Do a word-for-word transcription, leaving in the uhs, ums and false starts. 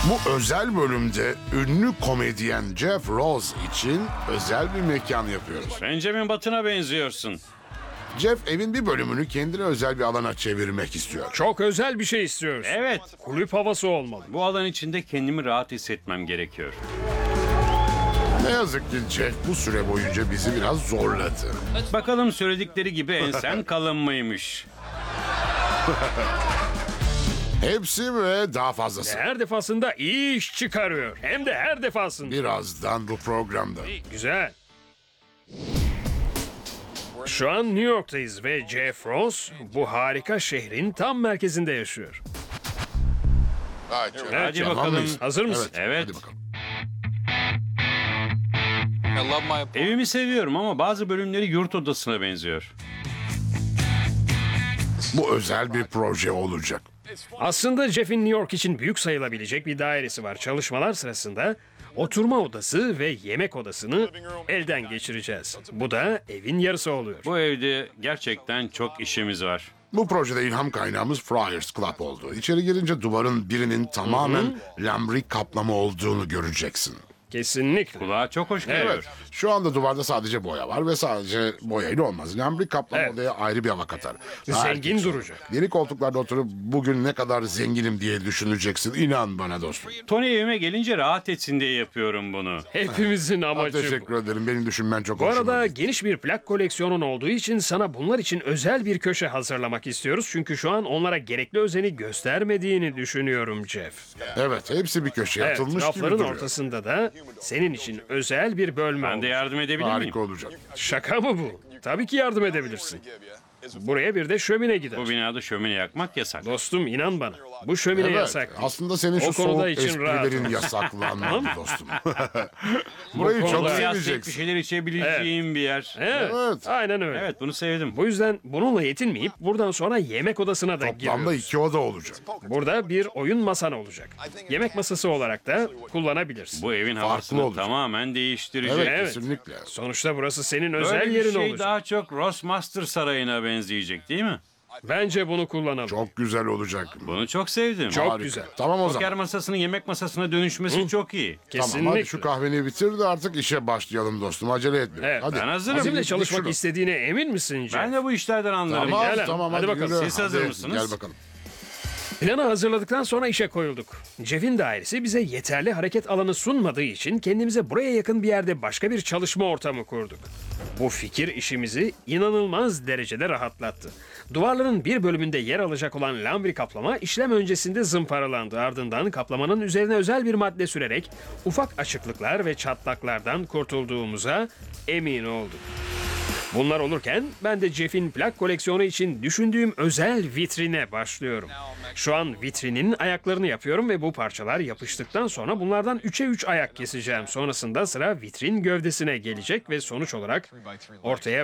Bu özel bölümde ünlü komedyen Jeff Rose için özel bir mekan yapıyoruz. Benjamin Button'a benziyorsun. Jeff evin bir bölümünü kendine özel bir alana çevirmek istiyor. Çok özel bir şey istiyoruz. Evet, Kulüp havası olmalı. bu alan içinde kendimi rahat hissetmem gerekiyor. Ne yazık ki Jeff bu süre boyunca bizi biraz zorladı. Bakalım söyledikleri gibi ensen kalın mıymış? Hepsi ve daha fazlası. Her defasında iyi iş çıkarıyor. Hem de her defasında. Birazdan bu programda. Güzel. Şu an New York'tayız ve Jeff Ross bu harika şehrin tam merkezinde yaşıyor. Hadi Jeff, bakalım. mıyız? hazır mısın? Evet. Hadi bakalım. I love my apartment. Evimi seviyorum ama bazı bölümleri yurt odasına benziyor. Bu özel bir proje olacak. Aslında Jeff'in New York için büyük sayılabilecek bir dairesi var. Çalışmalar sırasında oturma odası ve yemek odasını elden geçireceğiz. Bu da evin yarısı oluyor. Bu evde gerçekten çok işimiz var. Bu projede ilham kaynağımız Friars Club oldu. İçeri girince duvarın birinin tamamen lambrik kaplama olduğunu göreceksin. Kesinlikle. Kulağa çok hoş geliyor. Evet. Şu anda duvarda sadece boya var ve sadece boyayla olmaz. Lambrik kaplama Evet. odaya ayrı bir hava katar. Daha Zengin erkek. duracak. Yeni koltuklarda oturup bugün ne kadar zenginim diye düşüneceksin. İnan bana dostum. Tony evime gelince rahat etsin diye yapıyorum bunu. Hepimizin Ha, amacı bu. teşekkür ederim. Benim düşünmen çok Bu hoşuma arada gitti. geniş bir plak koleksiyonun olduğu için sana bunlar için özel bir köşe hazırlamak istiyoruz. Çünkü şu an onlara gerekli özeni göstermediğini düşünüyorum Jeff. Evet, hepsi bir köşeye Evet, atılmış gibi rafların duruyor. ortasında da senin için özel bir bölme Ben de olacak. yardım edebilir miyim? Harika olacak. Şaka mı bu? Tabii ki yardım edebilirsin. Buraya bir de şömine gider. Bu binada şömine yakmak yasak. Dostum inan bana. Bu şömine Evet, yasak değil. aslında senin şu O konuda soğuk için rahat esprilerin ol. yasaklanmalı dostum. Burayı konuda- çok Yastık bir seveceksin. şeyler içebileceğim bir yer. Evet, Evet. aynen öyle. Evet, bunu sevdim. Bu yüzden bununla yetinmeyip buradan sonra yemek odasına da Toplamda giriyoruz. iki oda olacak. Burada bir oyun masan olacak. Yemek masası olarak da kullanabilirsin. Bu evin havasını olacak. tamamen değiştirecek. Evet, Evet. kesinlikle. Sonuçta burası senin özel Böyle bir yerin şey olacak. daha çok Rossmaster Sarayı'na benzeyecek değil mi? Bence bunu kullanalım. Çok güzel olacak. Bunu çok sevdim. Çok Harika. güzel. Tamam o Poker zaman. masasının yemek masasına dönüşmesi çok iyi. Kesinlikle. Tamam hadi şu kahveni bitir de artık işe başlayalım dostum. Acele etme. Evet, hadi. ben hazırım. Bizimle Hadi, çalışmak şunu. istediğine emin misin Jeff? Ben de bu işlerden anlarım. Tamam, Gel, tamam hadi hadi, bakalım. yürü. Siz hazır Hadi, mısınız? Gel bakalım. Planı hazırladıktan sonra işe koyulduk. Jeff'in dairesi bize yeterli hareket alanı sunmadığı için kendimize buraya yakın bir yerde başka bir çalışma ortamı kurduk. Bu fikir işimizi inanılmaz derecede rahatlattı. Duvarların bir bölümünde yer alacak olan lambri kaplama işlem öncesinde zımparalandı. Ardından kaplamanın üzerine özel bir madde sürerek ufak açıklıklar ve çatlaklardan kurtulduğumuza emin olduk. Bunlar olurken ben de Jeff'in plak koleksiyonu için düşündüğüm özel vitrine başlıyorum. Şu an vitrinin ayaklarını yapıyorum ve bu parçalar yapıştıktan sonra bunlardan üçe üç ayak keseceğim. Sonrasında sıra vitrin gövdesine gelecek ve sonuç olarak ortaya